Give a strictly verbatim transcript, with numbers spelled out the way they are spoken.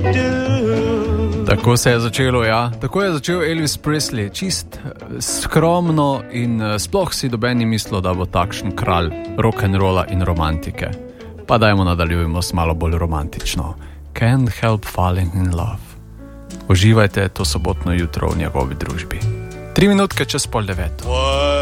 Tako se je začelo, ja. Tako je začel Elvis Presley, čist skromno in sploh si doben ni mislil, da bo takšen kralj rock'n'rolla in romantike. Pa dajmo nadaljujemo s malo bolj romantično. Can't help falling in love. Uživajte to sobotno jutro v njegovi družbi. Tri minutke čez pol devet.